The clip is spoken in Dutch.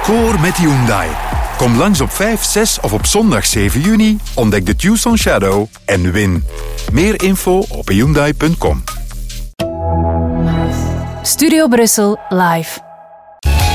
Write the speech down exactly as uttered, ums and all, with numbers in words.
Score met Hyundai. Kom langs op vijf, zes of op zondag zeven juni. Ontdek de Tucson Shadow en win. Meer info op hyundai punt com. Studio Brussel live.